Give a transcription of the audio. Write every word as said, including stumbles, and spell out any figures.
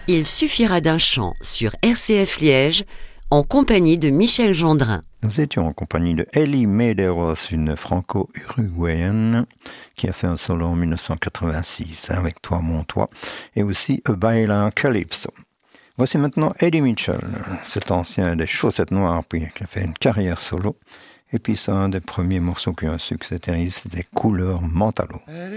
Il suffira d'un chant sur R C F Liège en compagnie de Michel Gendrin. Nous étions en compagnie de Ellie Medeiros, une franco-uruguayenne qui a fait un solo en dix-neuf cent quatre-vingt-six, avec Toi mon toi, et aussi A Baila Calypso. Voici maintenant Eddie Mitchell, cet ancien des Chaussettes Noires, puis qui a fait une carrière solo. Et puis c'est un des premiers morceaux qui a un succès terrible, c'était Couleur Mentalo.